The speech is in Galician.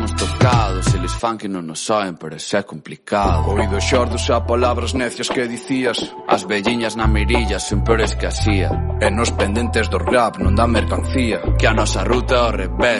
Tocados, eles fan que non nos soen, pero eso é complicado. Oídos xordos a palabras necias que dicías. As velliñas na mirilla son peores que asía. E nos pendentes do rap non dá mercancía. Que a nosa ruta ao revés.